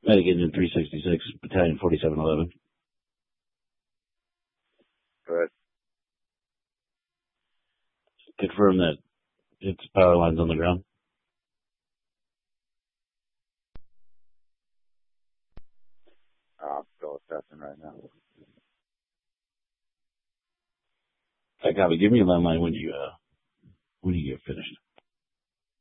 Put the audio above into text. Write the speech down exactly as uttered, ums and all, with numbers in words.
Medic Engine three sixty-six, Battalion forty-seven eleven. Good. Confirm that it's power lines on the ground. Uh, I'm still assessing right now. I copy. Give me a landline when you uh when you get finished.